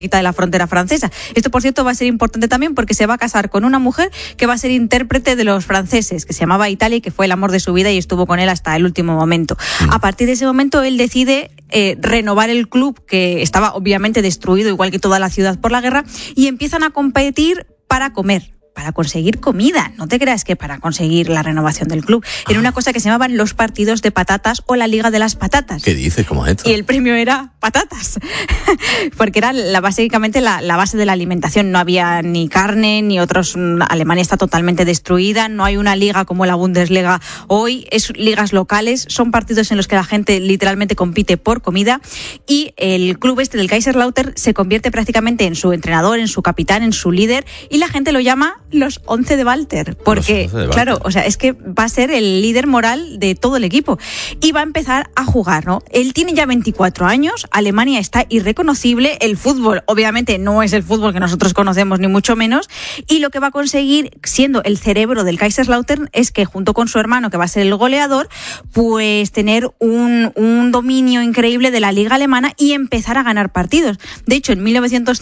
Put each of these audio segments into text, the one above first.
de la frontera francesa. Esto, por cierto, va a ser importante también porque se va a casar con una mujer que va a ser intérprete de los franceses, que se llamaba Italia y que fue el amor de su vida y estuvo con él hasta el último momento. A partir de ese momento, él decide renovar el club, que estaba obviamente destruido, igual que toda la ciudad por la guerra, y empiezan a competir para comer, para conseguir comida. No te creas que para conseguir la renovación del club. Era una cosa que se llamaban los partidos de patatas o la Liga de las Patatas. ¿Qué dices? ¿Cómo es esto? Y el premio era patatas, porque era básicamente la base de la alimentación. No había ni carne, ni otros. Alemania está totalmente destruida, no hay una liga como la Bundesliga hoy, es ligas locales, son partidos en los que la gente literalmente compite por comida, y el club del Kaiserslautern se convierte prácticamente en su entrenador, en su capitán, en su líder, y la gente lo llama los 11 de Walter, porque claro, o sea, es que va a ser el líder moral de todo el equipo y va a empezar a jugar, ¿no? Él tiene ya 24 años, Alemania está irreconocible, el fútbol obviamente no es el fútbol que nosotros conocemos ni mucho menos, y lo que va a conseguir, siendo el cerebro del Kaiserslautern, es que junto con su hermano, que va a ser el goleador, pues tener un dominio increíble de la liga alemana y empezar a ganar partidos. De hecho, en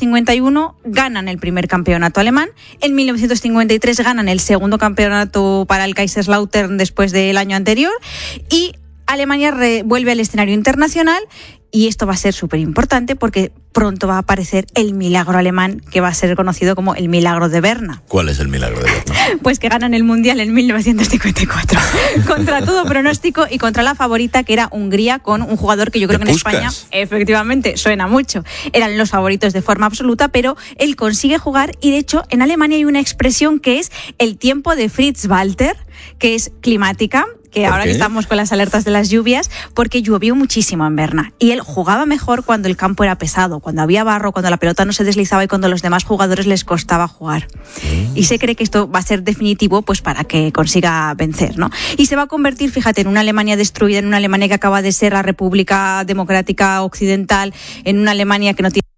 1951 ganan el primer campeonato alemán, en 1953 ganan el segundo campeonato para el Kaiserslautern después del año anterior, y Alemania vuelve al escenario internacional. Y esto va a ser súper importante porque pronto va a aparecer el milagro alemán, que va a ser conocido como el milagro de Berna. ¿Cuál es el milagro de Berna? Pues que ganan el Mundial en 1954. Contra todo pronóstico y contra la favorita, que era Hungría, con un jugador que yo creo que en España efectivamente suena mucho. Eran los favoritos de forma absoluta, pero él consigue jugar, y de hecho en Alemania hay una expresión que es el tiempo de Fritz Walter, que es climática, que ahora que estamos con las alertas de las lluvias, porque llovió muchísimo en Berna y él jugaba mejor cuando el campo era pesado, cuando había barro, cuando la pelota no se deslizaba y cuando a los demás jugadores les costaba jugar. Y se cree que esto va a ser definitivo, pues para que consiga vencer, ¿no? Y se va a convertir, fíjate, en una Alemania destruida, en una Alemania que acaba de ser la República Democrática Occidental, en una Alemania que no tiene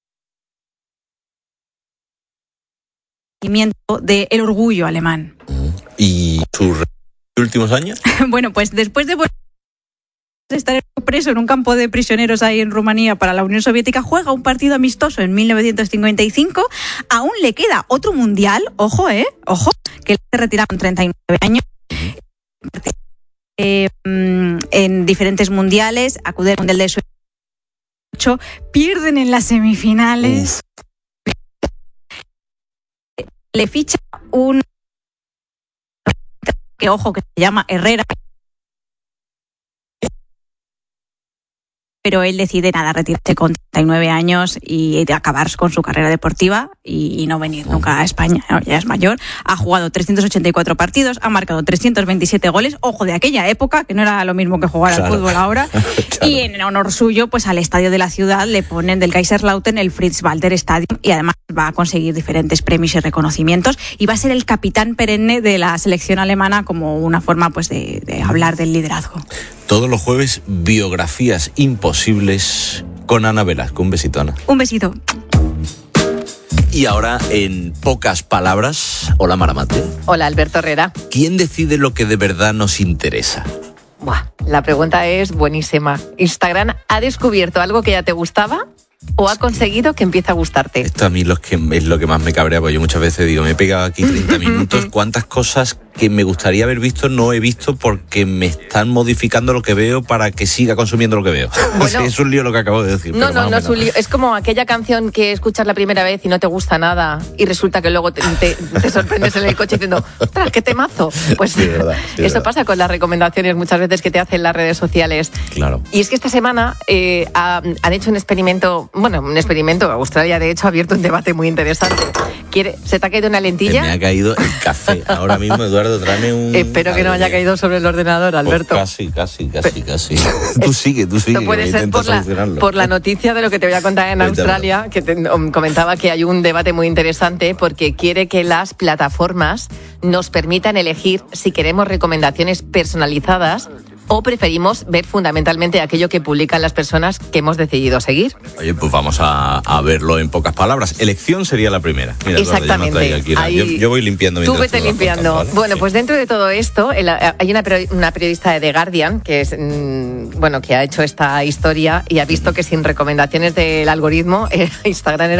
del orgullo alemán. ¿Y sus últimos años? Bueno, pues después de estar preso en un campo de prisioneros ahí en Rumanía para la Unión Soviética, juega un partido amistoso en 1955. Aún le queda otro mundial, ojo, que se retira con 39 años. En diferentes mundiales, acude al Mundial de Suecia, pierden en las semifinales. Le ficha un que, ojo, que se llama Herrera, pero él decide retirarse con 39 años y de acabar con su carrera deportiva y no venir nunca a España. Ya es mayor, ha jugado 384 partidos, ha marcado 327 goles, ojo, de aquella época, que no era lo mismo que jugar al fútbol ahora. Y en honor suyo, pues al estadio de la ciudad le ponen, del Kaiserslautern, el Fritz-Walter Stadium, y además va a conseguir diferentes premios y reconocimientos y va a ser el capitán perenne de la selección alemana, como una forma pues de hablar del liderazgo. Todos los jueves, biografías imposibles con Ana Velasco. Un besito, Ana. Un besito. Y ahora, en pocas palabras, hola Maramate. Hola Alberto Herrera. ¿Quién decide lo que de verdad nos interesa? La pregunta es buenísima. ¿Instagram ha descubierto algo que ya te gustaba o ha conseguido que empiece a gustarte? Esto a mí es lo que más me cabrea, porque yo muchas veces digo, me he pegado aquí 30 minutos, ¿cuántas cosas que me gustaría haber visto no he visto porque me están modificando lo que veo para que siga consumiendo lo que veo? Bueno, es un lío lo que acabo de decir. No es un lío. Es como aquella canción que escuchas la primera vez y no te gusta nada y resulta que luego te sorprendes en el coche diciendo, ¡ostras, qué temazo! Pues sí, eso pasa con las recomendaciones muchas veces que te hacen las redes sociales. Claro. Y es que esta semana han hecho un experimento, Australia de hecho ha abierto un debate muy interesante. ¿Se te ha caído una lentilla? Me ha caído el café. Ahora mismo, Eduardo, tráeme un... Espero que no haya caído sobre el ordenador, Alberto. Pues casi. Tú sigue. Esto puede ser por la noticia de lo que te voy a contar en Australia, que comentaba que hay un debate muy interesante porque quiere que las plataformas nos permitan elegir si queremos recomendaciones personalizadas o preferimos ver fundamentalmente aquello que publican las personas que hemos decidido seguir. Oye, pues vamos a verlo en pocas palabras. Elección sería la primera. Mira, exactamente. Yo voy limpiando. Tú vete limpiando. ¿Vale? Bueno, pues dentro de todo esto, hay una periodista de The Guardian que es que ha hecho esta historia y ha visto que sin recomendaciones del algoritmo Instagram era